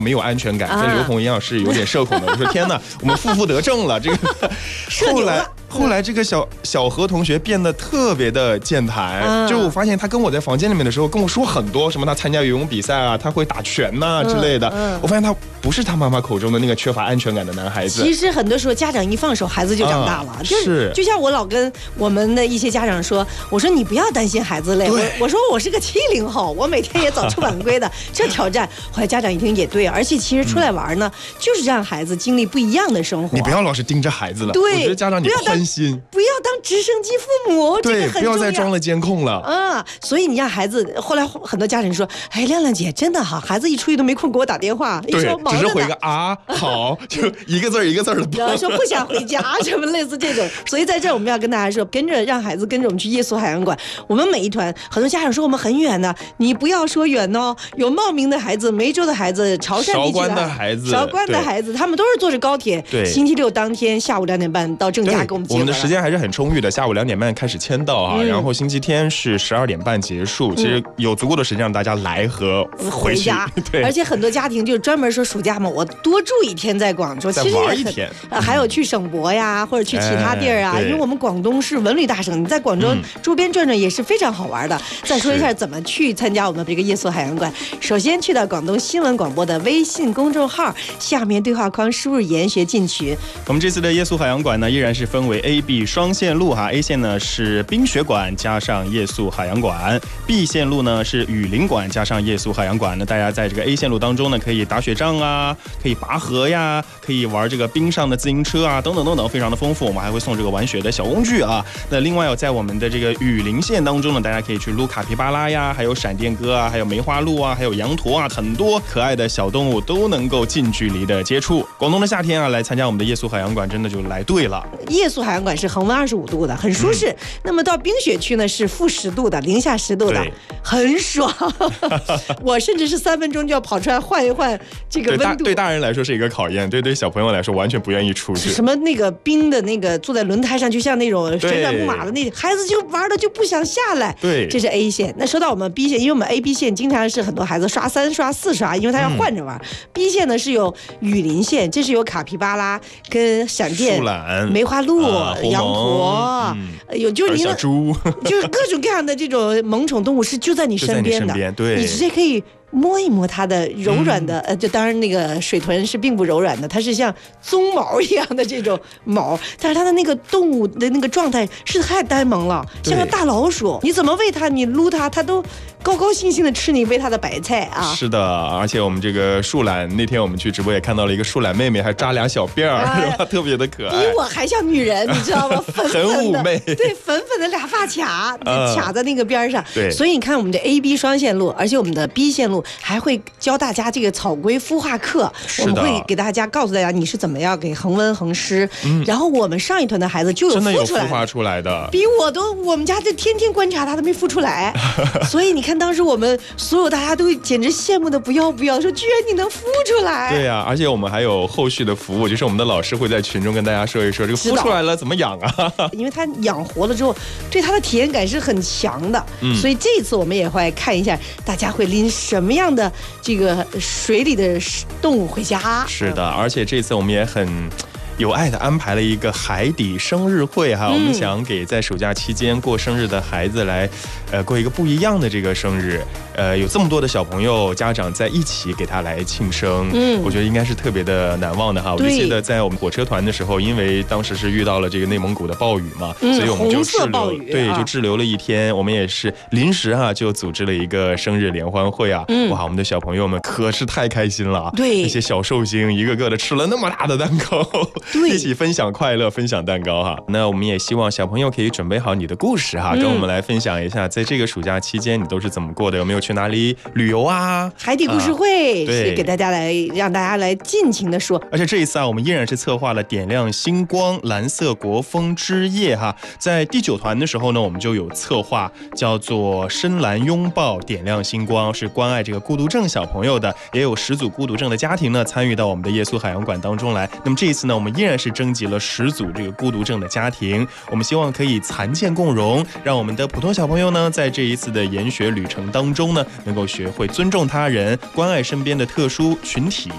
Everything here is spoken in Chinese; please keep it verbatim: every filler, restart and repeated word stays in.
没有安全感，跟刘鹏一样是有点社恐的。我说天哪，我们负负得正了。这个后来后来这个小小何同学变得特别的健谈，嗯、就我发现他跟我在房间里面的时候跟我说很多什么，他参加游泳比赛啊，他会打拳呐、啊、之类的、嗯嗯。我发现他不是他妈妈口中的那个缺乏安全感的男孩子。 其实很多时候家长一放手，孩子就长大了。嗯、就是就像我老跟我们的一些家长说，我说你不要担心孩子累，我我说我是个七零后，我每天也早出晚归的，这挑战。后来家长一听也对，而且其实出来玩呢，嗯、就是让孩子经历不一样的生活。 你不要老是盯着孩子了，对，我觉得家长你宽心， 不要当直升机父母， 对， 这个很重要， 不要再装了监控了啊！所以你让孩子，后来很多家长说，哎，亮亮姐真的哈，孩子一出去都没空给我打电话， 对，只是回个啊好，就一个字儿一个字的。 然后说不想回家，什么类似这种。所以在这儿我们要跟大家说，跟着让孩子跟着我们去夜宿海洋馆。我们每一团，很多家长说我们很远呢，你不要说远哦，有茂名的孩子、梅州的孩子、潮汕地区的孩子、 韶关的孩子，他们都是坐着高铁，对，星期六当天下午两点半到郑家给我们接回来。 我们的时间还是很充裕的，下午两点半开始签到啊，嗯、然后星期天是十二点半结束，嗯、其实有足够的时间让大家来和回去。 家对，而且很多家庭就专门说暑假嘛，我多住一天在广州， 再玩一天， 呃，还有去省博呀，或者去其他地儿啊，哎、因为我们广东是文旅大省，你在广州周边转转也是非常好玩的。嗯、再说一下怎么去参加我们这个夜宿海洋馆，首先去到广东新闻广播的微信公众号，下面对话框输入研学进群。 我们这次的夜宿海洋馆呢，依然是分为 A、B 双线路哈 ，A 线呢是冰雪馆加上夜宿海洋馆 ，B 线路呢是雨林馆加上夜宿海洋馆。那大家在这个 A 线路当中呢，可以打雪仗啊，可以拔河呀，可以玩这个冰上的自行车啊，等等等等，非常的丰富。我们还会送这个玩雪的小工具啊。那另外有在我们的这个雨林线当中呢，大家可以去撸卡皮巴拉呀，还有闪电鸽啊，还有梅花鹿啊，还有羊驼啊，很多可爱的小动物都能够近距离的接触。广东的夏天啊，来参加我们的夜宿海洋馆真的就来对了。 夜宿海洋馆是恒温二十五度的，很舒适。嗯、那么到冰雪区呢是负十度的，零下十度的，很爽。我甚至是三分钟就要跑出来换一换这个温度。 对 大, 对大人来说是一个考验，对对小朋友来说完全不愿意出去。 什么那个冰的那个坐在轮胎上，就像那种旋转木马的那，孩子就玩的就不想下来。 对， 这是 A 线。那说到我们 B 线，因为我们 A、B 线经常是很多孩子刷三刷四刷，因为他要换着玩。嗯、B 线呢是有雨林线，这是有卡皮巴拉跟闪电、 树懒、 梅花鹿、呃、羊驼，嗯、有就是您小猪， 就是各种各样的这种萌宠动物是就在你身边的， 就在你身边，对， 你直接可以摸一摸它的柔软的，嗯、呃，就当然那个水豚是并不柔软的，它是像鬃毛一样的这种毛，但是它的那个动物的那个状态是太呆萌了，像个大老鼠，你怎么喂它，你撸它，它都高高兴兴的吃你喂它的白菜啊。 是的，而且我们这个树懒，那天我们去直播也看到了一个树懒妹妹，还扎俩小辫儿，哎、是吧？特别的可爱， 比我还像女人，你知道吗？粉粉的， 很妩媚， 对，粉粉的俩发卡，呃、卡在那个边上。 对， 所以你看我们的 A、B 双线路，而且我们的 B 线路还会教大家这个草龟孵化课，我们会给大家告诉大家你是怎么样给恒温恒湿。嗯、然后我们上一团的孩子就有真的有孵化出来的， 比我都我们家这天天观察他都没孵出来，所以你看当时我们所有大家都简直羡慕的不要不要，说居然你能孵出来。 对呀、啊，而且我们还有后续的服务，就是我们的老师会在群中跟大家说一说这个孵出来了怎么养啊， 因为它养活了之后对它的体验感是很强的。嗯、所以这一次我们也会看一下大家会拎什么样的这个水里的动物回家。 是的，而且这次我们也很有爱的安排了一个海底生日会哈，嗯、我们想给在暑假期间过生日的孩子来，呃，过一个不一样的这个生日。呃，有这么多的小朋友家长在一起给他来庆生，嗯，我觉得应该是特别的难忘的哈。我就记得在我们火车团的时候，因为当时是遇到了这个内蒙古的暴雨嘛， 嗯、 所以我们就滞留， 对，就滞留了一天。我们也是临时哈就组织了一个生日联欢会啊，嗯、哇，我们的小朋友们可是太开心了， 对， 那些小寿星一个个的吃了那么大的蛋糕，对，一起分享快乐，分享蛋糕哈。那我们也希望小朋友可以准备好你的故事哈，嗯、跟我们来分享一下，在这个暑假期间你都是怎么过的？有没有去哪里旅游啊？ 海底故事会，所以给大家来让大家来尽情的说。 而且这一次啊，我们依然是策划了点亮星光蓝色国风之夜哈。在第九团的时候呢，我们就有策划叫做深蓝拥抱点亮星光，是关爱这个孤独症小朋友的，也有十组孤独症的家庭呢参与到我们的夜宿海洋馆当中来。那么这一次呢，我们依然是征集了十组这个孤独症的家庭，我们希望可以残健共融，让我们的普通小朋友呢，在这一次的研学旅程当中呢，能够学会尊重他人，关爱身边的特殊群体。